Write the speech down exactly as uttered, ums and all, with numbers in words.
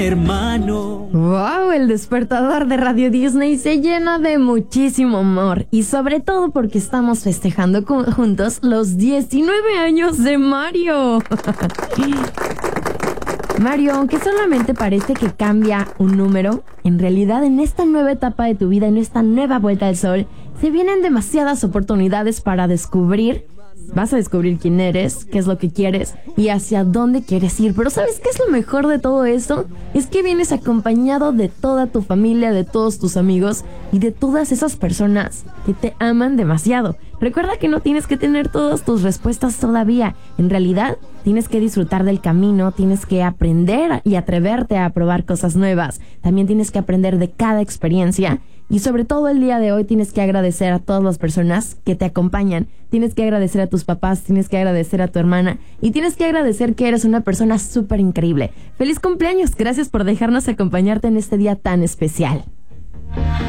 hermano. Wow, el despertador de Radio Disney se llena de muchísimo amor y sobre todo porque estamos festejando juntos los diecinueve años de Mario. Mario, aunque solamente parece que cambia un número, en realidad en esta nueva etapa de tu vida, en esta nueva vuelta al sol, se vienen demasiadas oportunidades para descubrir. Vas a descubrir quién eres, qué es lo que quieres y hacia dónde quieres ir. Pero ¿sabes qué es lo mejor de todo esto? Es que vienes acompañado de toda tu familia, de todos tus amigos y de todas esas personas que te aman demasiado. Recuerda que no tienes que tener todas tus respuestas todavía. En realidad, tienes que disfrutar del camino, tienes que aprender y atreverte a probar cosas nuevas. También tienes que aprender de cada experiencia. Y sobre todo el día de hoy tienes que agradecer a todas las personas que te acompañan. Tienes que agradecer a tus papás, tienes que agradecer a tu hermana y tienes que agradecer que eres una persona súper increíble. ¡Feliz cumpleaños! Gracias por dejarnos acompañarte en este día tan especial.